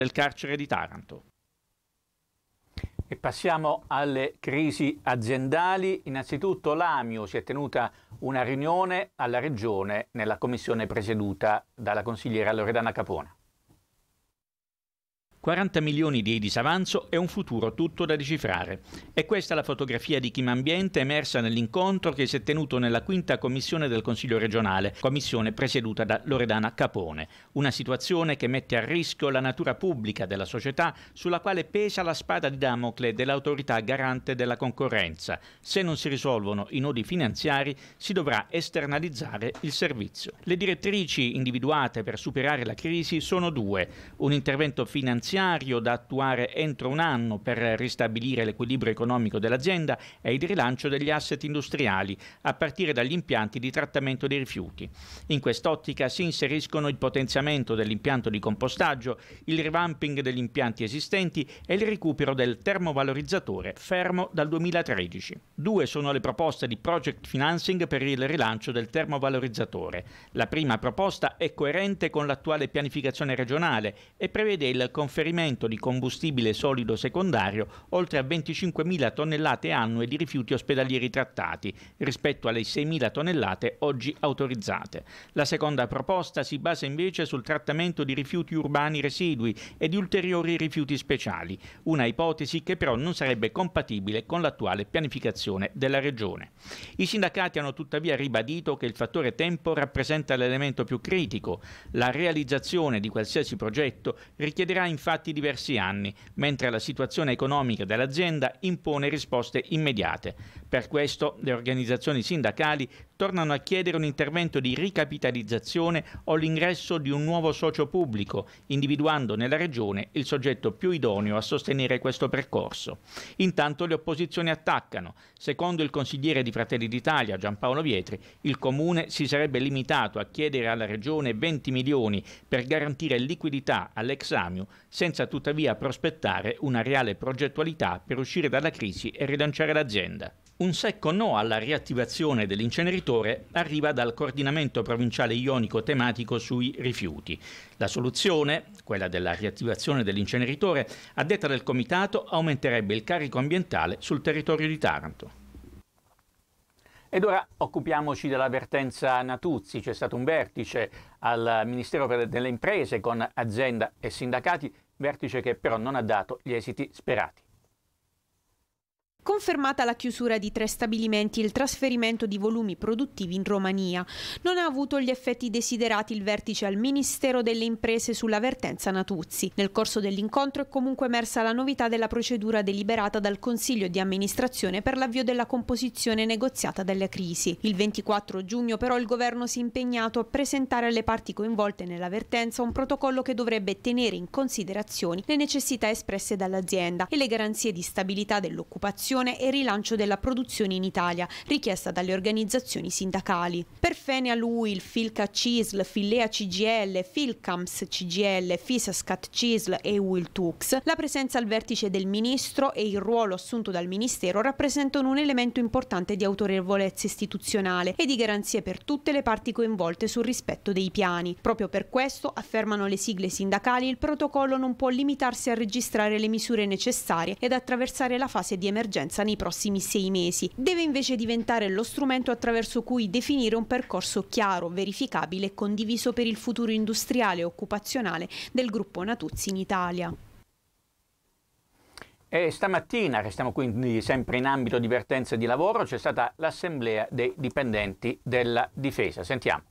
del carcere di Taranto. E passiamo alle crisi aziendali. Innanzitutto l'Amio si è tenuta una riunione alla Regione nella commissione presieduta dalla consigliera Loredana Capone. 40 milioni di disavanzo e un futuro tutto da decifrare. È questa la fotografia di Chimambiente emersa nell'incontro che si è tenuto nella quinta commissione del Consiglio regionale, commissione presieduta da Loredana Capone. Una situazione che mette a rischio la natura pubblica della società, sulla quale pesa la spada di Damocle dell'autorità garante della concorrenza. Se non si risolvono i nodi finanziari, si dovrà esternalizzare il servizio. Le direttrici individuate per superare la crisi sono due: un intervento finanziario da attuare entro un anno per ristabilire l'equilibrio economico dell'azienda e il rilancio degli asset industriali, a partire dagli impianti di trattamento dei rifiuti. In quest'ottica si inseriscono il potenziamento dell'impianto di compostaggio, il revamping degli impianti esistenti e il recupero del termovalorizzatore, fermo dal 2013. Due sono le proposte di project financing per il rilancio del termovalorizzatore. La prima proposta è coerente con l'attuale pianificazione regionale e prevede il conferimento di combustibile solido secondario oltre a 25.000 tonnellate annue di rifiuti ospedalieri trattati, rispetto alle 6.000 tonnellate oggi autorizzate. La seconda proposta si basa invece sul trattamento di rifiuti urbani residui e di ulteriori rifiuti speciali, una ipotesi che però non sarebbe compatibile con l'attuale pianificazione della Regione. I sindacati hanno tuttavia ribadito che il fattore tempo rappresenta l'elemento più critico. La realizzazione di qualsiasi progetto richiederà infatti diversi anni, mentre la situazione economica dell'azienda impone risposte immediate. Per questo le organizzazioni sindacali tornano a chiedere un intervento di ricapitalizzazione o l'ingresso di un nuovo socio pubblico, individuando nella Regione il soggetto più idoneo a sostenere questo percorso. Intanto le opposizioni attaccano. Secondo il consigliere di Fratelli d'Italia, Giampaolo Vietri, il Comune si sarebbe limitato a chiedere alla Regione 20 milioni per garantire liquidità all'ex Amio, senza tuttavia prospettare una reale progettualità per uscire dalla crisi e rilanciare l'azienda. Un secco no alla riattivazione dell'inceneritore arriva dal coordinamento provinciale ionico tematico sui rifiuti. La soluzione, quella della riattivazione dell'inceneritore, a detta del comitato, aumenterebbe il carico ambientale sul territorio di Taranto. Ed ora occupiamoci della vertenza Natuzzi. C'è stato un vertice al Ministero delle Imprese con azienda e sindacati, vertice che però non ha dato gli esiti sperati. Confermata la chiusura di 3 stabilimenti e il trasferimento di volumi produttivi in Romania. Non ha avuto gli effetti desiderati il vertice al Ministero delle Imprese sulla vertenza Natuzzi. Nel corso dell'incontro è comunque emersa la novità della procedura deliberata dal Consiglio di amministrazione per l'avvio della composizione negoziata della crisi. Il 24 giugno però il governo si è impegnato a presentare alle parti coinvolte nella vertenza un protocollo che dovrebbe tenere in considerazione le necessità espresse dall'azienda e le garanzie di stabilità dell'occupazione e rilancio della produzione in Italia, richiesta dalle organizzazioni sindacali. Per Fenea UIL, Filca CISL, Fillea CGL, Filcams CGL, Fisascat CISL e UIL Tux, la presenza al vertice del ministro e il ruolo assunto dal ministero rappresentano un elemento importante di autorevolezza istituzionale e di garanzie per tutte le parti coinvolte sul rispetto dei piani. Proprio per questo, affermano le sigle sindacali, il protocollo non può limitarsi a registrare le misure necessarie ed attraversare la fase di emergenza nei prossimi 6 mesi. Deve invece diventare lo strumento attraverso cui definire un percorso chiaro, verificabile e condiviso per il futuro industriale e occupazionale del gruppo Natuzzi in Italia. E stamattina, restiamo quindi sempre in ambito di vertenza di lavoro, c'è stata l'assemblea dei dipendenti della Difesa. Sentiamo.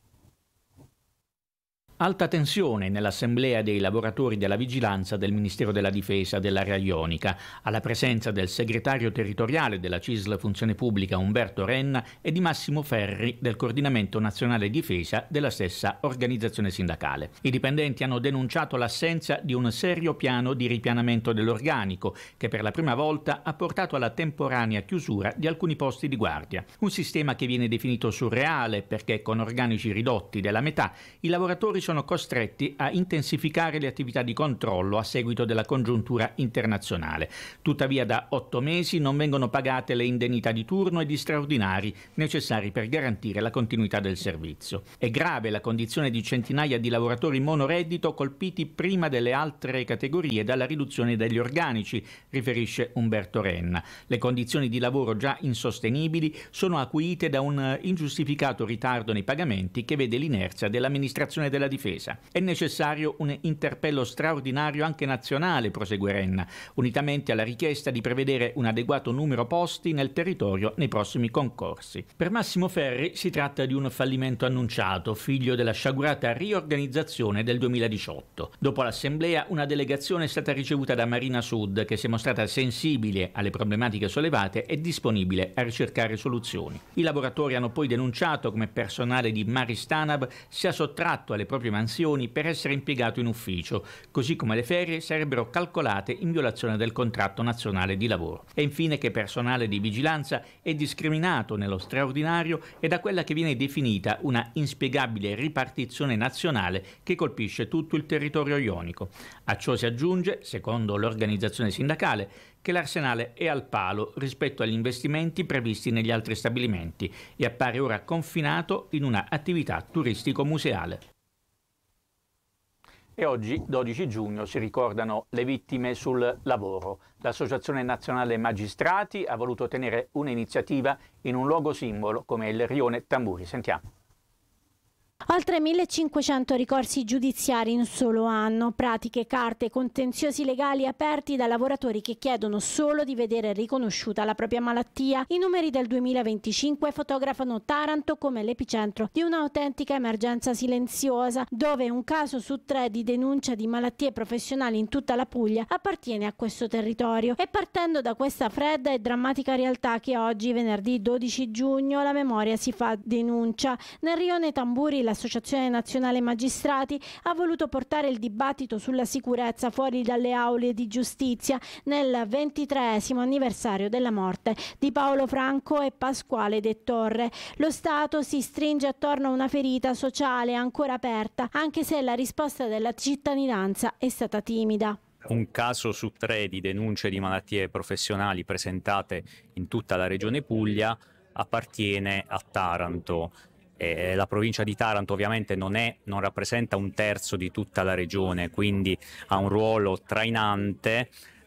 Alta tensione nell'assemblea dei lavoratori della vigilanza del Ministero della Difesa dell'area ionica, alla presenza del segretario territoriale della CISL Funzione Pubblica Umberto Renna e di Massimo Ferri del Coordinamento Nazionale Difesa della stessa organizzazione sindacale. I dipendenti hanno denunciato l'assenza di un serio piano di ripianamento dell'organico che per la prima volta ha portato alla temporanea chiusura di alcuni posti di guardia. Un sistema che viene definito surreale perché con organici ridotti della metà i lavoratori sono sono costretti a intensificare le attività di controllo a seguito della congiuntura internazionale. Tuttavia da 8 mesi non vengono pagate le indennità di turno e di straordinari necessari per garantire la continuità del servizio. È grave la condizione di centinaia di lavoratori monoreddito colpiti prima delle altre categorie dalla riduzione degli organici, riferisce Umberto Renna. Le condizioni di lavoro già insostenibili sono acuite da un ingiustificato ritardo nei pagamenti che vede l'inerzia dell'amministrazione della difesa. È necessario un interpello straordinario anche nazionale, prosegue Renna, unitamente alla richiesta di prevedere un adeguato numero posti nel territorio nei prossimi concorsi. Per Massimo Ferri si tratta di un fallimento annunciato, figlio della sciagurata riorganizzazione del 2018. Dopo l'assemblea, una delegazione è stata ricevuta da Marina Sud, che si è mostrata sensibile alle problematiche sollevate e disponibile a ricercare soluzioni. I lavoratori hanno poi denunciato come personale di Maristanab sia sottratto alle proprie mansioni per essere impiegato in ufficio, così come le ferie sarebbero calcolate in violazione del contratto nazionale di lavoro. E infine che personale di vigilanza è discriminato nello straordinario e da quella che viene definita una inspiegabile ripartizione nazionale che colpisce tutto il territorio ionico. A ciò si aggiunge, secondo l'organizzazione sindacale, che l'arsenale è al palo rispetto agli investimenti previsti negli altri stabilimenti e appare ora confinato in una attività turistico-museale. E oggi, 12 giugno, si ricordano le vittime sul lavoro. L'Associazione Nazionale Magistrati ha voluto tenere un'iniziativa in un luogo simbolo come il rione Tamburi. Sentiamo. Oltre 1500 ricorsi giudiziari in un solo anno, pratiche, carte, contenziosi legali aperti da lavoratori che chiedono solo di vedere riconosciuta la propria malattia. I numeri del 2025 fotografano Taranto come l'epicentro di un'autentica emergenza silenziosa, dove un caso su 3 di denuncia di malattie professionali in tutta la Puglia appartiene a questo territorio. E partendo da questa fredda e drammatica realtà che oggi, venerdì 12 giugno, la memoria si fa denuncia. Nel rione Tamburi l'Associazione Nazionale Magistrati ha voluto portare il dibattito sulla sicurezza fuori dalle aule di giustizia nel 23esimo anniversario della morte di Paolo Franco e Pasquale De Torre. Lo Stato si stringe attorno a una ferita sociale ancora aperta, anche se la risposta della cittadinanza è stata timida. Un caso su 3 di denunce di malattie professionali presentate in tutta la regione Puglia appartiene a Taranto. La provincia di Taranto ovviamente non rappresenta un terzo di tutta la regione, quindi ha un ruolo trainante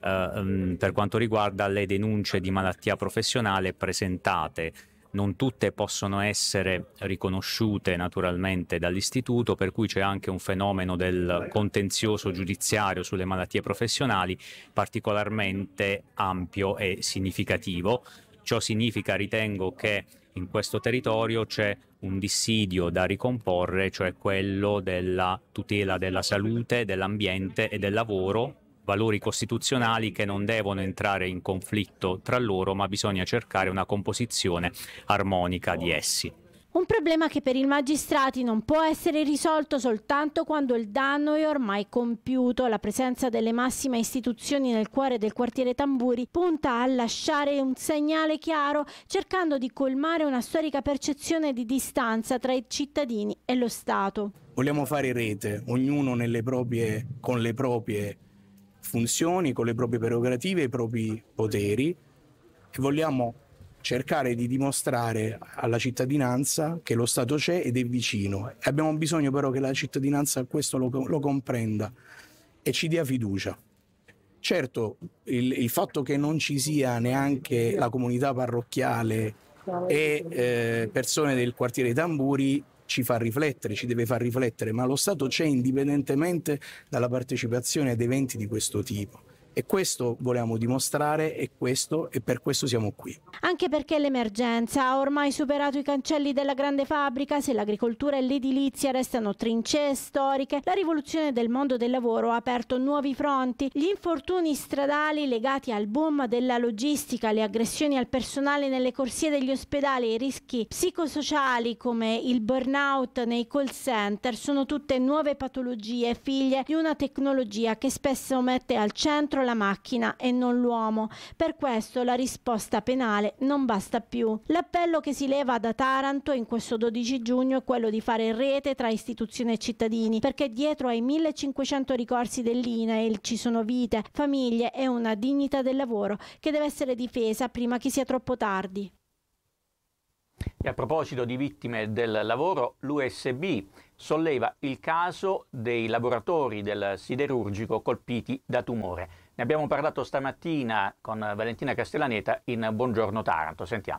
per quanto riguarda le denunce di malattia professionale presentate. Non tutte possono essere riconosciute naturalmente dall'istituto, per cui c'è anche un fenomeno del contenzioso giudiziario sulle malattie professionali particolarmente ampio e significativo. Ciò significa, ritengo, che in questo territorio c'è un dissidio da ricomporre, cioè quello della tutela della salute, dell'ambiente e del lavoro, valori costituzionali che non devono entrare in conflitto tra loro, ma bisogna cercare una composizione armonica di essi. Un problema che per i magistrati non può essere risolto soltanto quando il danno è ormai compiuto. La presenza delle massime istituzioni nel cuore del quartiere Tamburi punta a lasciare un segnale chiaro, cercando di colmare una storica percezione di distanza tra i cittadini e lo Stato. Vogliamo fare rete, ognuno con le proprie funzioni, con le proprie prerogative, i propri poteri, e vogliamo cercare di dimostrare alla cittadinanza che lo Stato c'è ed è vicino. Abbiamo bisogno però che la cittadinanza questo lo comprenda e ci dia fiducia. Certo, il fatto che non ci sia neanche la comunità parrocchiale e persone del quartiere Tamburi ci fa riflettere, ci deve far riflettere, ma lo Stato c'è indipendentemente dalla partecipazione ad eventi di questo tipo. E questo vogliamo dimostrare e per questo siamo qui. Anche perché l'emergenza ha ormai superato i cancelli della grande fabbrica. Se l'agricoltura e l'edilizia restano trincee storiche, la rivoluzione del mondo del lavoro ha aperto nuovi fronti. Gli infortuni stradali legati al boom della logistica, le aggressioni al personale nelle corsie degli ospedali e i rischi psicosociali come il burnout nei call center sono tutte nuove patologie figlie di una tecnologia che spesso mette al centro dietro la macchina e non l'uomo. Per questo la risposta penale non basta più. L'appello che si leva da Taranto in questo 12 giugno è quello di fare rete tra istituzioni e cittadini, perché dietro ai 1500 ricorsi dell'INAIL ci sono vite, famiglie e una dignità del lavoro che deve essere difesa prima che sia troppo tardi. E a proposito di vittime del lavoro, l'USB solleva il caso dei lavoratori del siderurgico colpiti da tumore. Ne abbiamo parlato stamattina con Valentina Castellaneta in Buongiorno Taranto. Sentiamo.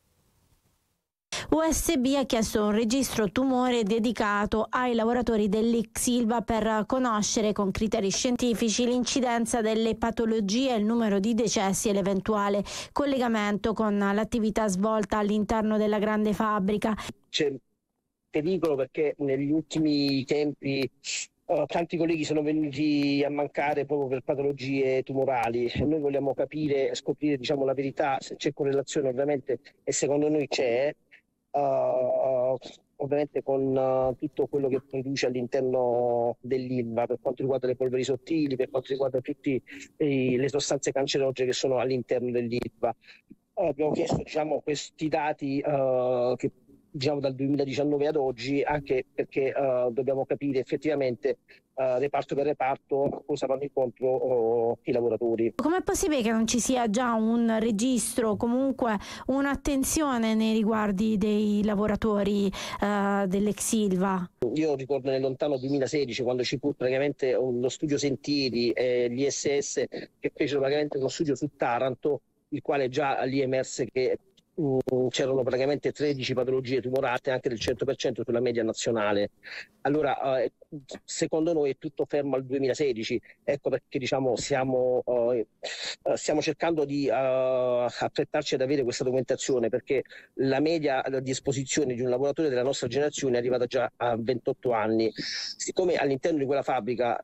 USB ha chiesto un registro tumore dedicato ai lavoratori dell'X Ilva per conoscere con criteri scientifici l'incidenza delle patologie, il numero di decessi e l'eventuale collegamento con l'attività svolta all'interno della grande fabbrica. C'è pericolo perché negli ultimi tempi tanti colleghi sono venuti a mancare proprio per patologie tumorali. Noi vogliamo capire, scoprire la verità, se c'è correlazione ovviamente, e secondo noi c'è. Ovviamente con tutto quello che produce all'interno dell'Ilva per quanto riguarda le polveri sottili, per quanto riguarda tutte le sostanze cancerogene che sono all'interno dell'Ilva. Abbiamo chiesto questi dati che dal 2019 ad oggi, anche perché dobbiamo capire effettivamente reparto per reparto cosa vanno incontro i lavoratori. Com'è possibile che non ci sia già un registro, comunque un'attenzione nei riguardi dei lavoratori dell'Ex Ilva? Io ricordo nel lontano 2016, quando ci fu praticamente lo studio Sentieri e l'ISS che fecero praticamente uno studio su Taranto, il quale già lì emerse che c'erano praticamente 13 patologie tumorate, anche del 100% sulla media nazionale. Allora, secondo noi è tutto fermo al 2016, ecco perché stiamo cercando di affrettarci ad avere questa documentazione, perché la media di esposizione di un lavoratore della nostra generazione è arrivata già a 28 anni. Siccome all'interno di quella fabbrica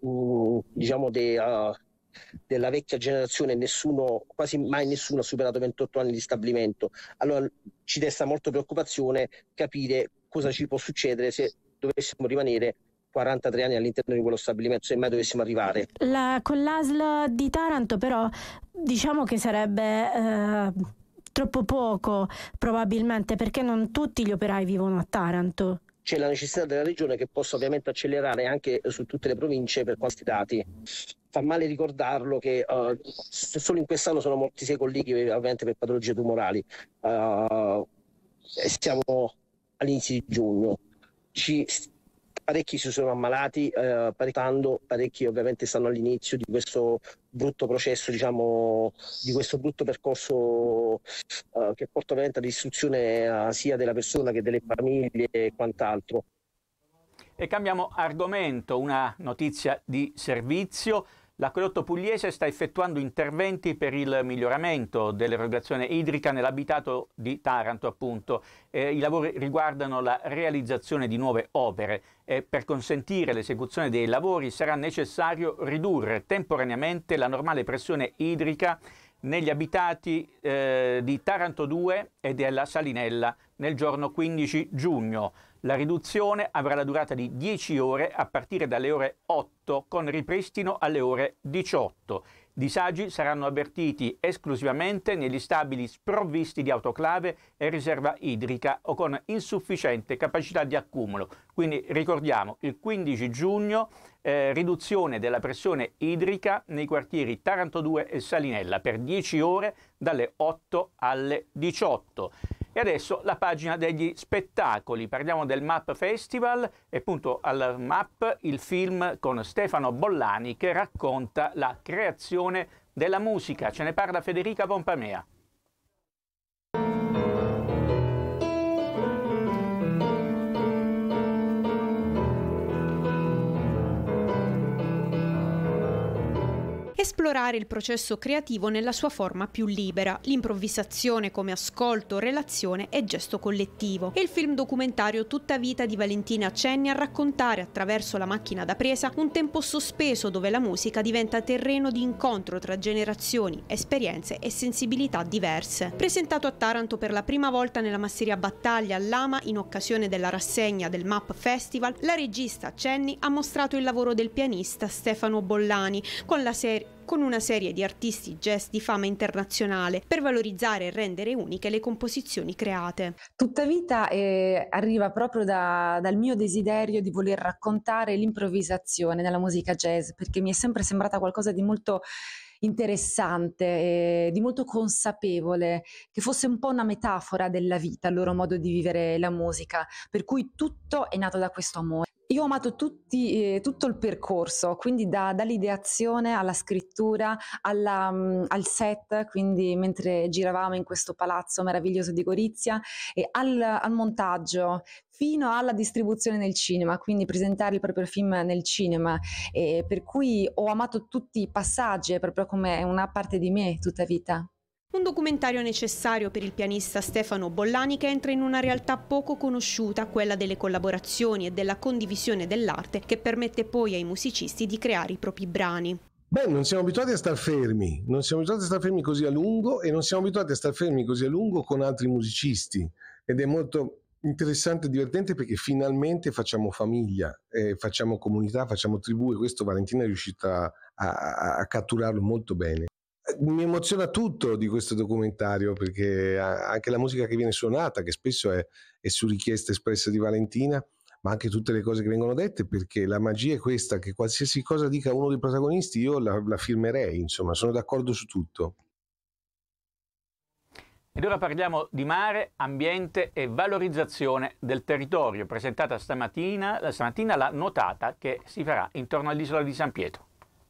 della vecchia generazione quasi mai nessuno ha superato 28 anni di stabilimento, allora ci desta molto preoccupazione capire cosa ci può succedere se dovessimo rimanere 43 anni all'interno di quello stabilimento, se mai dovessimo arrivare. Con l'ASL di Taranto però che sarebbe troppo poco probabilmente, perché non tutti gli operai vivono a Taranto. C'è la necessità della regione che possa ovviamente accelerare anche su tutte le province per questi dati. Fa male ricordarlo che solo in quest'anno sono morti 6 colleghi ovviamente per patologie tumorali. Siamo all'inizio di giugno. Parecchi si sono ammalati, parecchi ovviamente stanno all'inizio di questo brutto processo, di questo brutto percorso che porta ovviamente all'istruzione sia della persona che delle famiglie e quant'altro. E cambiamo argomento, una notizia di servizio. L'Acquedotto Pugliese sta effettuando interventi per il miglioramento dell'erogazione idrica nell'abitato di Taranto, appunto. I lavori riguardano la realizzazione di nuove opere e per consentire l'esecuzione dei lavori sarà necessario ridurre temporaneamente la normale pressione idrica negli abitati di Taranto 2 e della Salinella nel giorno 15 giugno. La riduzione avrà la durata di 10 ore a partire dalle ore 8 con ripristino alle ore 18. Disagi saranno avvertiti esclusivamente negli stabili sprovvisti di autoclave e riserva idrica o con insufficiente capacità di accumulo. Quindi ricordiamo il 15 giugno riduzione della pressione idrica nei quartieri Taranto 2 e Salinella per 10 ore dalle 8 alle 18. E adesso la pagina degli spettacoli. Parliamo del MAP Festival e appunto al MAP il film con Stefano Bollani che racconta la creazione della musica. Ce ne parla Federica Pompamea. Esplorare il processo creativo nella sua forma più libera, l'improvvisazione come ascolto, relazione e gesto collettivo. È il film documentario Tutta vita di Valentina Cenni a raccontare attraverso la macchina da presa un tempo sospeso dove la musica diventa terreno di incontro tra generazioni, esperienze e sensibilità diverse. Presentato a Taranto per la prima volta nella masseria Battaglia all'Ama in occasione della rassegna del MAP Festival, la regista Cenni ha mostrato il lavoro del pianista Stefano Bollani con con una serie di artisti jazz di fama internazionale per valorizzare e rendere uniche le composizioni create. Tutta vita arriva proprio dal mio desiderio di voler raccontare l'improvvisazione nella musica jazz, perché mi è sempre sembrata qualcosa di molto interessante, di molto consapevole, che fosse un po' una metafora della vita, il loro modo di vivere la musica, per cui tutto è nato da questo amore. Io ho amato tutto il percorso, quindi dall'ideazione alla scrittura, al set, quindi mentre giravamo in questo palazzo meraviglioso di Gorizia, e al montaggio, fino alla distribuzione nel cinema, quindi presentare il proprio film nel cinema, per cui ho amato tutti i passaggi, è proprio come una parte di me tutta vita. Un documentario necessario per il pianista Stefano Bollani, che entra in una realtà poco conosciuta, quella delle collaborazioni e della condivisione dell'arte, che permette poi ai musicisti di creare i propri brani. Non siamo abituati a star fermi, così a lungo, e non siamo abituati a star fermi così a lungo con altri musicisti, ed è molto interessante e divertente perché finalmente facciamo famiglia, facciamo comunità, facciamo tribù, e questo Valentina è riuscita a catturarlo molto bene. Mi emoziona tutto di questo documentario, perché anche la musica che viene suonata, che spesso è su richiesta espressa di Valentina, ma anche tutte le cose che vengono dette, perché la magia è questa, che qualsiasi cosa dica uno dei protagonisti io la firmerei, insomma, sono d'accordo su tutto. Ed ora parliamo di mare, ambiente e valorizzazione del territorio, presentata stamattina la notata che si farà intorno all'isola di San Pietro.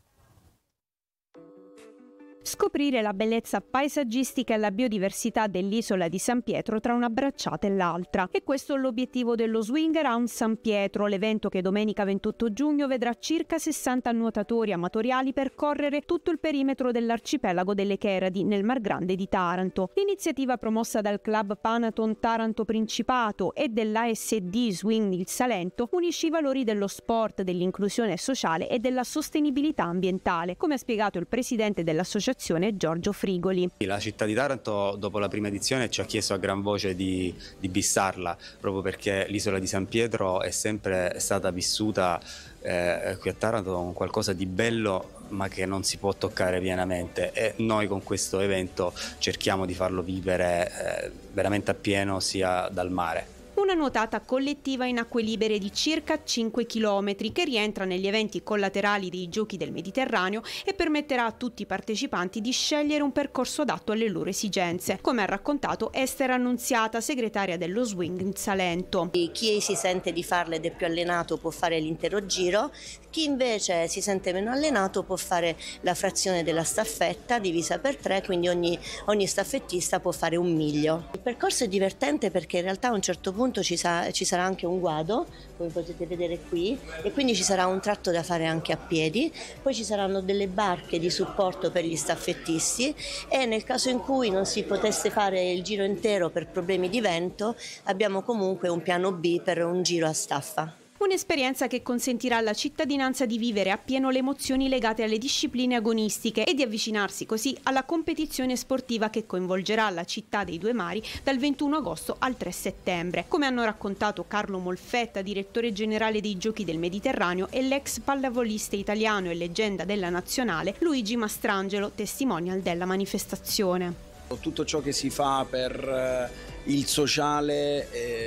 Scoprire la bellezza paesaggistica e la biodiversità dell'isola di San Pietro tra una bracciata e l'altra. E questo è l'obiettivo dello Swing Around San Pietro, l'evento che domenica 28 giugno vedrà circa 60 nuotatori amatoriali percorrere tutto il perimetro dell'arcipelago delle Cheradi, nel Mar Grande di Taranto. L'iniziativa, promossa dal Club Panaton Taranto Principato e dell'ASD Swing Il Salento, unisce i valori dello sport, dell'inclusione sociale e della sostenibilità ambientale, come ha spiegato il presidente dell'associazione Giorgio Frigoli. La città di Taranto dopo la prima edizione ci ha chiesto a gran voce di bissarla, proprio perché l'isola di San Pietro è sempre stata vissuta qui a Taranto come qualcosa di bello, ma che non si può toccare pienamente, e noi con questo evento cerchiamo di farlo vivere veramente appieno sia dal mare. Una nuotata collettiva in acque libere di circa 5 km che rientra negli eventi collaterali dei Giochi del Mediterraneo e permetterà a tutti i partecipanti di scegliere un percorso adatto alle loro esigenze, come ha raccontato Esther Annunziata, segretaria dello Swing in Salento. Chi si sente di farle ed è più allenato può fare l'intero giro, chi invece si sente meno allenato può fare la frazione della staffetta divisa per 3, quindi ogni staffettista può fare un miglio. Il percorso è divertente perché in realtà a un certo punto ci sarà anche un guado, come potete vedere qui, e quindi ci sarà un tratto da fare anche a piedi, poi ci saranno delle barche di supporto per gli staffettisti, e nel caso in cui non si potesse fare il giro intero per problemi di vento abbiamo comunque un piano B per un giro a staffa. Un'esperienza che consentirà alla cittadinanza di vivere appieno le emozioni legate alle discipline agonistiche e di avvicinarsi così alla competizione sportiva che coinvolgerà la città dei due mari dal 21 agosto al 3 settembre. Come hanno raccontato Carlo Molfetta, direttore generale dei Giochi del Mediterraneo, e l'ex pallavolista italiano e leggenda della nazionale Luigi Mastrangelo, testimonial della manifestazione. Tutto ciò che si fa per il sociale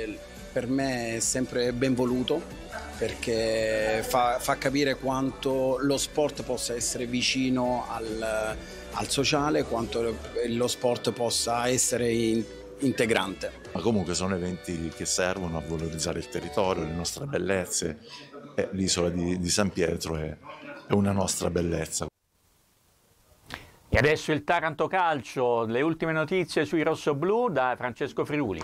per me è sempre ben voluto, perché fa capire quanto lo sport possa essere vicino al sociale, quanto lo sport possa essere integrante. Ma comunque sono eventi che servono a valorizzare il territorio, le nostre bellezze, e l'isola di San Pietro è una nostra bellezza. E adesso il Taranto Calcio, le ultime notizie sui rossoblù da Francesco Friuli.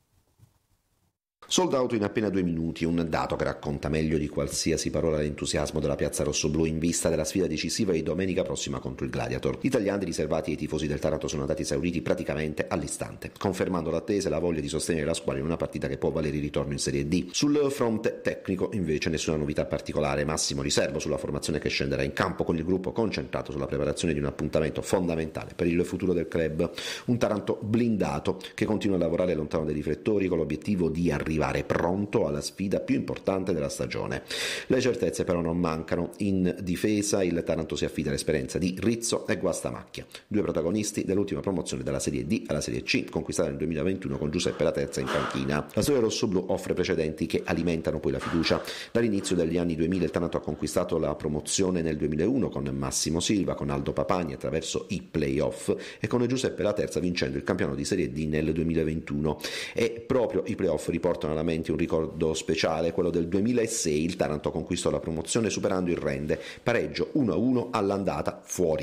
Sold out in appena 2 minuti, un dato che racconta meglio di qualsiasi parola l'entusiasmo della piazza rossoblù in vista della sfida decisiva di domenica prossima contro il Gladiator. Gli italiani riservati ai tifosi del Taranto sono andati esauriti praticamente all'istante, confermando l'attesa e la voglia di sostenere la squadra in una partita che può valere il ritorno in Serie D. Sul fronte tecnico invece nessuna novità particolare, massimo riservo sulla formazione che scenderà in campo, con il gruppo concentrato sulla preparazione di un appuntamento fondamentale per il futuro del club. Un Taranto blindato che continua a lavorare lontano dai riflettori con l'obiettivo di arrivare arrivare pronto alla sfida più importante della stagione. Le certezze però non mancano. In difesa il Taranto si affida all'esperienza di Rizzo e Guastamacchia, due protagonisti dell'ultima promozione dalla Serie D alla Serie C, conquistata nel 2021 con Giuseppe Laterza in panchina. La storia rossoblù offre precedenti che alimentano poi la fiducia. Dall'inizio degli anni 2000 il Taranto ha conquistato la promozione nel 2001 con Massimo Silva, con Aldo Papani attraverso i play-off e con Giuseppe Laterza vincendo il campionato di Serie D nel 2021. E proprio i play-off riportano alla mente un ricordo speciale, quello del 2006. Il Taranto conquistò la promozione superando il Rende, pareggio 1-1 all'andata fuori